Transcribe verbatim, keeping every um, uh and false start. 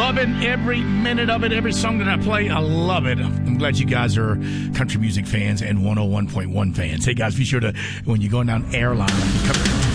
love it. Every minute of it, every song that I play, I love it. I'm glad you guys are country music fans and one oh one point one fans. Hey, guys, be sure to, when you're going down airline,